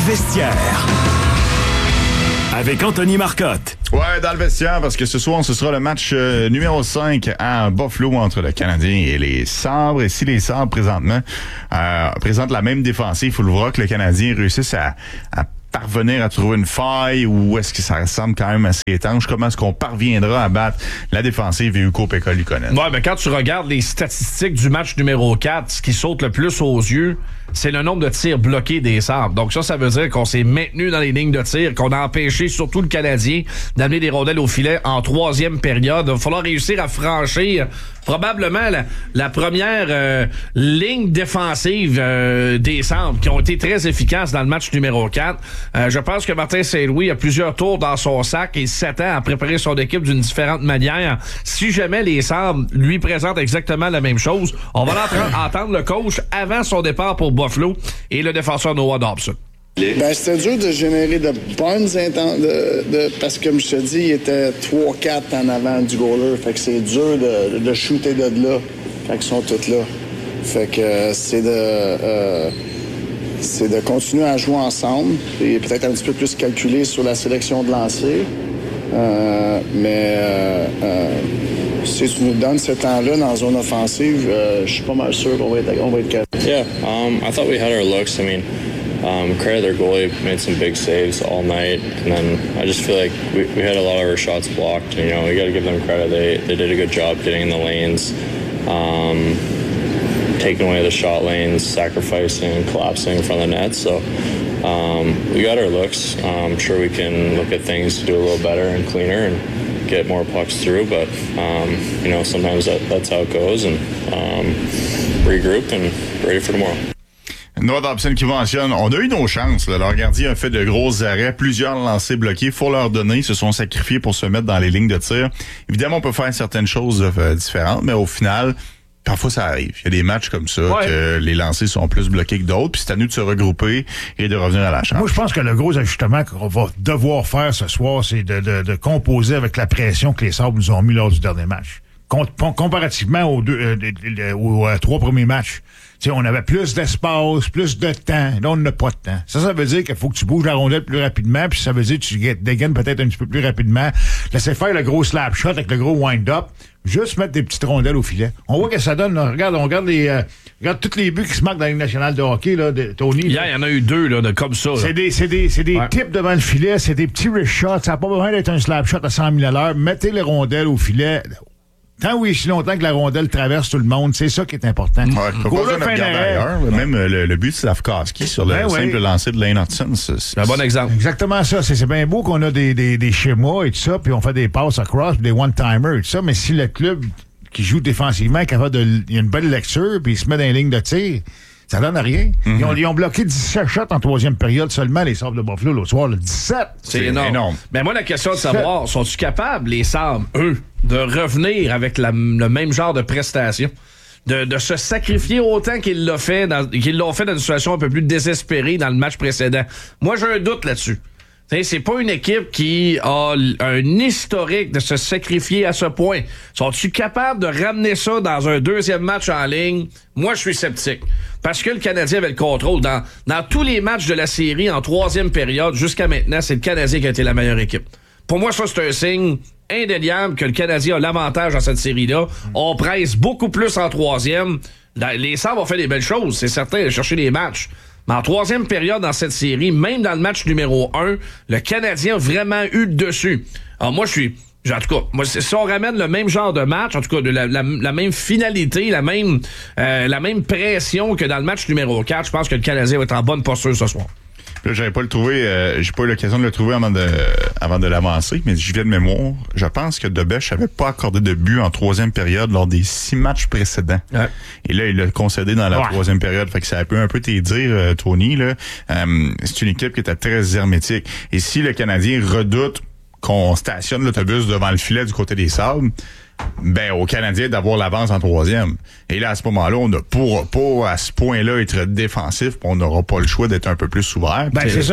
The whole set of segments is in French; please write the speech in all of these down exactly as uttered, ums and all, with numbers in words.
vestiaire. Avec Anthony Marcotte. Ouais, dans le vestiaire, parce que ce soir, ce sera le match euh, numéro cinq à Buffalo entre le Canadien et les Sabres. Et si les Sabres, présentement, euh, présentent la même défensive, il faut le voir que le Canadien réussisse à, à parvenir à trouver une faille, ou est-ce que ça ressemble quand même assez étanche? Comment est-ce qu'on parviendra à battre la défensive et Ukko Pekka Luukkonen? Ouais, mais quand tu regardes les statistiques du match numéro quatre, ce qui saute le plus aux yeux, c'est le nombre de tirs bloqués des Sabres. Donc ça, ça veut dire qu'on s'est maintenu dans les lignes de tir, qu'on a empêché surtout le Canadien d'amener des rondelles au filet en troisième période. Il va falloir réussir à franchir probablement la, la première euh, ligne défensive euh, des Sabres, qui ont été très efficaces dans le match numéro quatre. Euh, je pense que Martin Saint-Louis a plusieurs tours dans son sac et s'attend à préparer son équipe d'une différente manière. Si jamais les Sabres lui présentent exactement la même chose, on va entendre le coach avant son départ pour Buffalo et le défenseur Noah Dobson. Ben, c'était dur de générer de bonnes intentions, de, de, parce que comme je te dis, il était trois quatre en avant du goaler. Fait que c'est dur de, de shooter de là. Fait qu'ils sont tous là. Fait que euh, c'est de euh, c'est de continuer à jouer ensemble et peut-être un petit peu plus calculer sur la sélection de lancers. Euh, mais euh, euh, si tu nous donnes ce temps-là dans zone offensive, euh, je suis pas mal sûr qu'on va être, on va être capable. Yeah, um, I thought we had our looks. I mean, um, credit their goalie made some big saves all night, and then I just feel like we, we had a lot of our shots blocked. And, you know, we got to give them credit. They they did a good job getting in the lanes, um, taking away the shot lanes, sacrificing and collapsing in front of the net. So um, we got our looks. I'm sure we can look at things to do a little better and cleaner and get more pucks through, but um, you know, sometimes that, that's how it goes, and um, regroup and ready for tomorrow. Noah Dobson qui mentionne, on a eu nos chances. Là. Leur gardien a fait de gros arrêts, plusieurs lancers bloqués. Faut leur donner, ils se sont sacrifiés pour se mettre dans les lignes de tir. Évidemment, on peut faire certaines choses euh, différentes, mais au final, parfois ça arrive. Il y a des matchs comme ça, ouais, que les lancers sont plus bloqués que d'autres, puis c'est à nous de se regrouper et de revenir à la charge. Moi, je pense que le gros ajustement qu'on va devoir faire ce soir, c'est de, de, de composer avec la pression que les Sabres nous ont mis lors du dernier match. Com- comparativement aux, deux, euh, aux euh, trois premiers matchs. T'sais, on avait plus d'espace, plus de temps. Là, on n'a pas de temps. Ça, ça veut dire qu'il faut que tu bouges la rondelle plus rapidement, puis ça veut dire que tu dégaines peut-être un petit peu plus rapidement. Laissez faire le gros slap shot avec le gros wind-up. Juste mettre des petites rondelles au filet. On voit que ça donne. Là. Regarde, on regarde les, euh, regarde tous les buts qui se marquent dans la Ligue nationale de hockey, là, de Tony. Hier, il y en a eu deux, là, de comme ça. Là. C'est des, c'est des, c'est des ouais. tips devant le filet, c'est des petits wrist shots. Ça n'a pas besoin d'être un slap shot à cent mille à l'heure. Mettez les rondelles au filet. Tant oui, si longtemps que la rondelle traverse tout le monde, c'est ça qui est important. Ouais, pas besoin de regarder ailleurs. Ouais. Même le, le but de Slavkovski sur le ben simple ouais. lancer de Lane Hudson, c'est, c'est un bon exemple. Exactement ça. C'est, c'est bien beau qu'on a des, des, des schémas et tout ça, puis on fait des passes across, des one-timers et tout ça, mais si le club qui joue défensivement est capable de... Il y a une belle lecture, puis il se met dans les lignes de tir, ça donne rien. Mm-hmm. Ils, ont, ils ont bloqué dix-sept shots en troisième période seulement, les Sabres de Buffalo, l'autre soir, le dix-sept. C'est, c'est énorme. énorme. Mais moi, la question de savoir, sont-ils capables, les Sabres, eux, de revenir avec la, le même genre de prestation? De, de se sacrifier autant qu'ils l'ont fait, dans, qu'ils l'ont fait dans une situation un peu plus désespérée dans le match précédent? Moi, j'ai un doute là-dessus. T'sais, c'est pas une équipe qui a un historique de se sacrifier à ce point. Sont-ils capables de ramener ça dans un deuxième match en ligne? Moi, je suis sceptique. Parce que le Canadien avait le contrôle. Dans, dans tous les matchs de la série, en troisième période, jusqu'à maintenant, c'est le Canadien qui a été la meilleure équipe. Pour moi, ça, c'est un signe indéniable que le Canadien a l'avantage dans cette série-là. On presse beaucoup plus en troisième. Les Sabres ont fait des belles choses, c'est certain, de chercher les matchs. Mais en troisième période dans cette série, même dans le match numéro un, le Canadien a vraiment eu le dessus. Alors moi, je suis... En tout cas, moi, si on ramène le même genre de match, en tout cas, de la, la, la même finalité, la même, euh, la même pression que dans le match numéro quatre, je pense que le Canadien va être en bonne posture ce soir. Là, j'avais pas le trouvé, euh, j'ai pas eu l'occasion de le trouver avant de, avant de l'avancer, mais j'y viens de mémoire. Je pense que Debèche avait pas accordé de but en troisième période lors des six matchs précédents. Ouais. Et là, il l'a concédé dans la ouais. troisième période. Fait que ça peut un peu t'aider, euh, Tony, là. Euh, c'est une équipe qui était très hermétique. Et si le Canadien redoute qu'on stationne l'autobus devant le filet du côté des Sabres, ben, au Canadien d'avoir l'avance en troisième. Et là, à ce moment-là, on ne pourra pas, à ce point-là, être défensif, on n'aura pas le choix d'être un peu plus ouvert. Ben, c'est ça.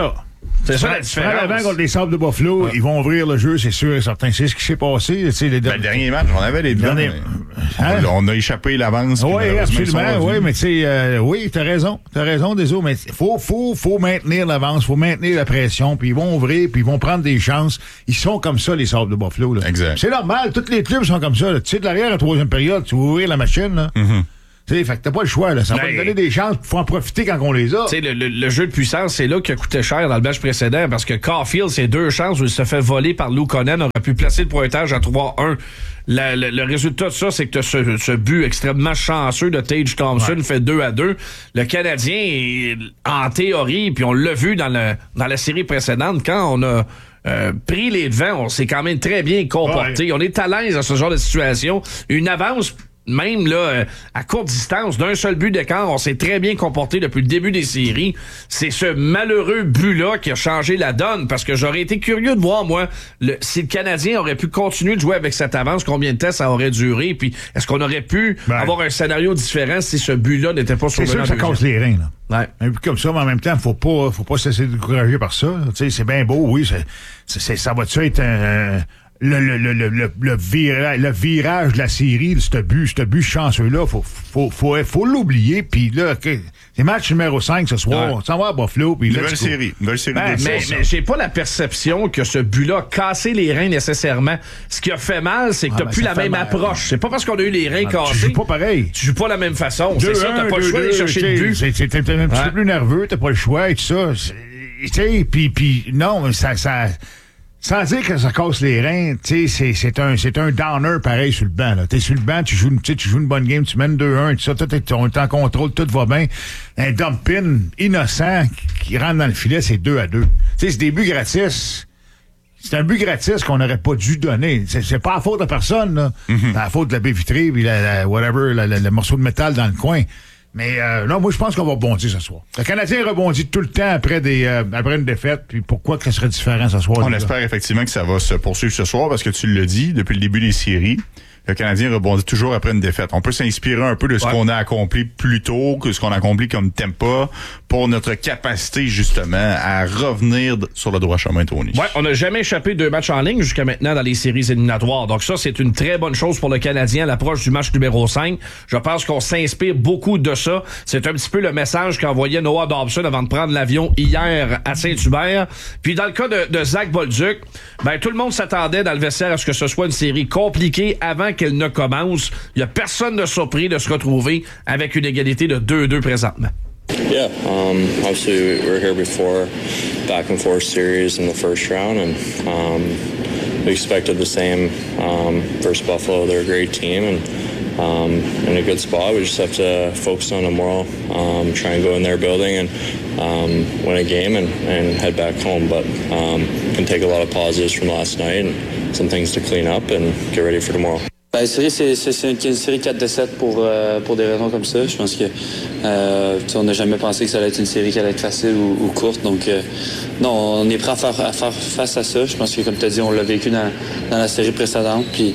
C'est ça la différence. Avant contre les Sabres de Buffalo, ouais. Ils vont ouvrir le jeu, c'est sûr et certain. C'est ce qui s'est passé. Tu sais, les ben, le dernier match, on avait les deux. Derniers... Hein? On a échappé l'avance. Oui, absolument. Oui, mais tu sais, euh, oui, t'as raison. T'as raison, désolé, mais faut, faut, faut maintenir l'avance, faut maintenir la pression, puis ils vont ouvrir, puis ils vont prendre des chances. Ils sont comme ça, les Sabres de Buffalo. Là. Exact. C'est normal, tous les clubs sont comme ça. Là. Tu sais, de l'arrière à la troisième période, tu vas ouvrir la machine, là. Mm-hmm. T'sais, fait que t'as pas le choix, là. Ça ben, va te donner des chances, faut en profiter quand on les a. Tu sais, le, le, le jeu de puissance, c'est là qui a coûté cher dans le match précédent, parce que Caulfield, c'est deux chances où il se fait voler par Luukkonen, aurait pu placer le pointage à trois un. La, le, le résultat de ça, c'est que t'as ce, ce but extrêmement chanceux de Tage Thompson, ouais. Fait deux à deux. Le Canadien, est, en théorie, puis on l'a vu dans, le, dans la série précédente, quand on a euh, pris les devants, on s'est quand même très bien comporté. Ouais. On est à l'aise dans ce genre de situation. Une avance... Même là, euh, à courte distance, d'un seul but d'écart, on s'est très bien comporté depuis le début des séries. C'est ce malheureux but-là qui a changé la donne, parce que j'aurais été curieux de voir, moi, le, si le Canadien aurait pu continuer de jouer avec cette avance, combien de temps ça aurait duré, puis est-ce qu'on aurait pu ben, avoir un scénario différent si ce but-là n'était pas sur le C'est sûr que ça casse les reins, là. Ouais. Un but comme ça, mais en même temps, faut pas, faut pas se laisser décourager par ça. Tu sais, c'est bien beau, oui, c'est, c'est, ça va-tu être un... Le, le, le, le, le, le, virage, le virage de la série, ce but, ce but chanceux-là, faut, faut, faut, faut l'oublier. Puis là, okay, c'est match numéro cinq ce soir. Ouais. Ça va à Buffalo. Puis nouvelle série. Nouvelle série ben, mais, mais j'ai pas la perception que ce but-là a cassé les reins nécessairement. Ce qui a fait mal, c'est que ah, t'as ben, plus la même mal. approche. C'est pas parce qu'on a eu les reins ah, cassés. Tu joues pas pareil. Tu joues pas la même façon. C'est ça, t'as pas le choix d'aller chercher le but. C'est, c'est, t'es un petit ouais. peu plus nerveux, t'as pas le choix et tout ça. Tu sais, puis, puis non, ça, ça, sans dire que ça casse les reins, tu sais, c'est, c'est un, c'est un downer pareil sur le banc, là. T'es sur le banc, tu joues, tu joues une bonne game, tu mènes deux un, tout ça, tout est, on est en contrôle, tout va bien. Un dump-in innocent qui rentre dans le filet, c'est deux à deux. Tu sais, c'est des buts gratis. C'est un but gratis qu'on n'aurait pas dû donner. C'est, c'est pas la faute de personne, là. Mm-hmm. C'est la faute de la baie vitrée, puis la, la, whatever, la, la, le morceau de métal dans le coin. Mais euh, non, moi, je pense qu'on va rebondir ce soir. Le Canadien rebondit tout le temps après des euh, après une défaite. Puis pourquoi que ça serait différent ce soir? On espère effectivement que ça va se poursuivre ce soir parce que tu l'as dit, depuis le début des séries, le Canadien rebondit toujours après une défaite. On peut s'inspirer un peu de ce ouais. qu'on a accompli plus tôt, que ce qu'on a accompli comme Tampa, pour notre capacité, justement, à revenir sur le droit chemin, Tony. Ouais, on n'a jamais échappé deux matchs en ligne jusqu'à maintenant dans les séries éliminatoires. Donc ça, c'est une très bonne chose pour le Canadien à l'approche du match numéro cinq. Je pense qu'on s'inspire beaucoup de ça. C'est un petit peu le message qu'envoyait Noah Dobson avant de prendre l'avion hier à Saint-Hubert. Puis dans le cas de, de Zach Bolduc, ben tout le monde s'attendait dans le vestiaire à ce que ce soit une série compliquée avant qu'elle ne commence. Il n'y a personne de surpris de se retrouver avec une égalité de deux deux présentement. Yeah, um, obviously we were here before, back and forth series in the first round, and um, we expected the same um, versus Buffalo. They're a great team and um, in a good spot. We just have to focus on tomorrow, um, try and go in their building and um, win a game and, and head back home. But um, can take a lot of positives from last night and some things to clean up and get ready for tomorrow. La série, c'est, c'est, c'est une, une série quatre de sept pour, euh, pour des raisons comme ça. Je pense que euh, on n'a jamais pensé que ça allait être une série qui allait être facile ou, ou courte. Donc, euh, non, on est prêt à faire, à faire face à ça. Je pense que, comme tu as dit, on l'a vécu dans, dans la série précédente. Puis,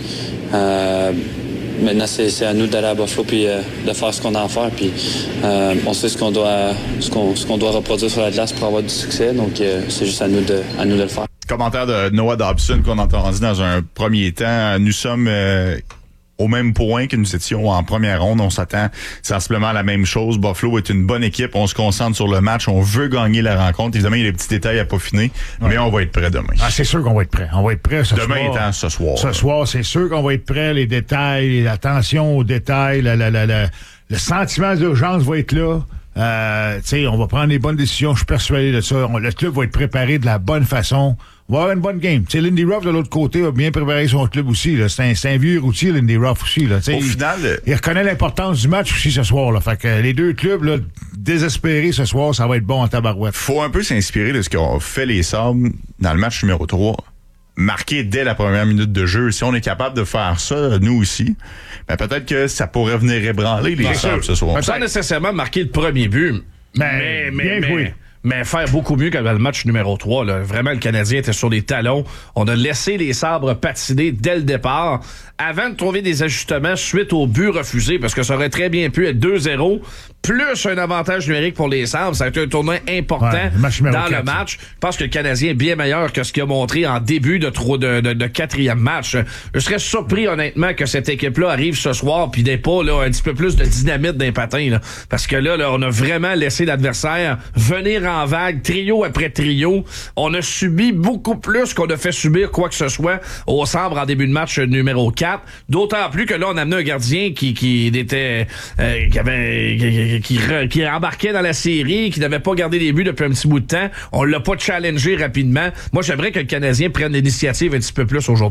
euh, maintenant, c'est, c'est à nous d'aller à Buffalo puis euh, de faire ce qu'on a à faire. Puis, euh, on sait ce qu'on doit, ce qu'on, ce qu'on doit reproduire sur la glace pour avoir du succès. Donc, euh, c'est juste à nous de, à nous de le faire. Commentaire de Noah Dobson qu'on a entendu dans un premier temps. Nous sommes euh, au même point que nous étions en première ronde. On s'attend sensiblement à la même chose. Buffalo est une bonne équipe. On se concentre sur le match. On veut gagner la rencontre. Évidemment, il y a des petits détails à peaufiner, ouais. mais on va être prêt demain. Ah, c'est sûr qu'on va être prêt. On va être prêt ce demain soir. Demain étant ce soir. Ce soir, c'est sûr qu'on va être prêt. Les détails, l'attention aux détails, la, la, la, la, le sentiment d'urgence va être là. Euh, tu sais, on va prendre les bonnes décisions. Je suis persuadé de ça. On, le club va être préparé de la bonne façon. On va avoir une bonne game. Tu sais, Lindy Ruff, de l'autre côté, a bien préparé son club aussi. Là. C'est, un, c'est un vieux routier, Lindy Ruff aussi. Là. Au il, final... Il reconnaît l'importance du match aussi ce soir. Là. Fait que les deux clubs, là, désespérés ce soir, ça va être bon en tabarouette. Faut un peu s'inspirer de ce qu'ont fait les Sabres dans le match numéro trois. Marqué dès la première minute de jeu. Si on est capable de faire ça, nous aussi, ben peut-être que ça pourrait venir ébranler les Sabres ce soir. Sans nécessairement marquer le premier but. Ben, mais, mais, bien mais, joué. mais faire beaucoup mieux que le match numéro trois. Là. Vraiment, le Canadien était sur les talons. On a laissé les Sabres patiner dès le départ avant de trouver des ajustements suite au but refusé, parce que ça aurait très bien pu être deux zéro, plus un avantage numérique pour les Sabres. Ça a été un tournoi important ouais, le dans quatre, le match. Je pense que le Canadien est bien meilleur que ce qu'il a montré en début de, trop de, de, de quatrième match. Je serais surpris, honnêtement, que cette équipe-là arrive ce soir puis n'ait pas là, un petit peu plus de dynamite dans les patins. Là. Parce que là, là, on a vraiment laissé l'adversaire venir en vague, trio après trio. On a subi beaucoup plus qu'on a fait subir quoi que ce soit au Sabres en début de match numéro quatre. D'autant plus que là, on a amené un gardien qui, qui était, euh, qui avait, qui, qui, qui embarquait dans la série, qui n'avait pas gardé les buts depuis un petit bout de temps. On l'a pas challengé rapidement. Moi, j'aimerais que le Canadien prenne l'initiative un petit peu plus aujourd'hui.